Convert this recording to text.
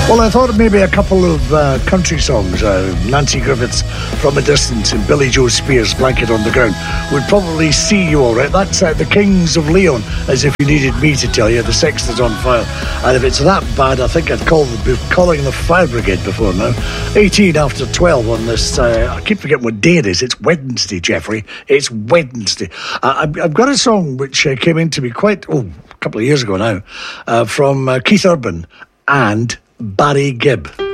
Well, I thought maybe a couple of country songs, Nancy Griffiths, From a Distance, and Billy Joe Spears, Blanket on the Ground, would probably see you all right. That's the Kings of Leon, as if you needed me to tell you. The Sexton's on fire. And if it's that bad, I think I'd be calling the fire brigade before now. 18 after 12 on this. I keep forgetting what day it is. It's Wednesday, Jeffrey. It's Wednesday. I've got a song which came into me a couple of years ago now, from Keith Urban and Barry Gibb.